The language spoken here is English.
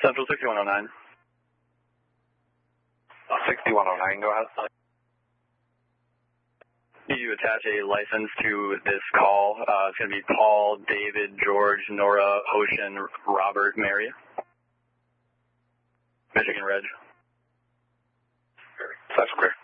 Central 6109. 6109, go ahead. You attach a license to this call. It's going to be Paul, David, George, Nora, Ocean, Robert, Mary. Michigan Reg. That's clear.